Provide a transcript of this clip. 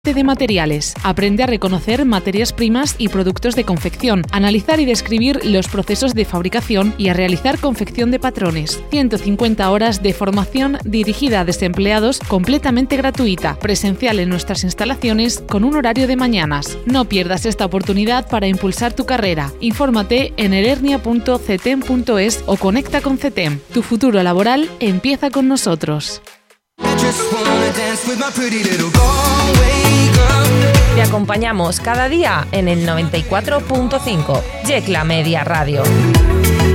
de materiales. Aprende a reconocer materias primas y productos de confección, analizar y describir los procesos de fabricación y a realizar confección de patrones. 150 horas de formación dirigida a desempleados completamente gratuita, presencial en nuestras instalaciones con un horario de mañanas. No pierdas esta oportunidad para impulsar tu carrera. Infórmate en elernia.cetem.es o conecta con CETEM. Tu futuro laboral empieza con nosotros. Te acompañamos cada día en el 94.5 Yecla Media Radio.